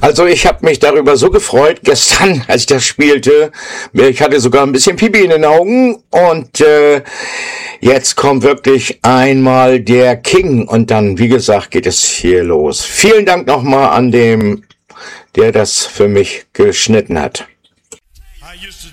Also ich habe mich darüber so gefreut gestern, als ich das spielte. Ich hatte sogar ein bisschen Pipi in den Augen und jetzt kommt wirklich einmal der King und dann, wie gesagt, geht es hier los. Vielen Dank nochmal an dem, der das für mich geschnitten hat.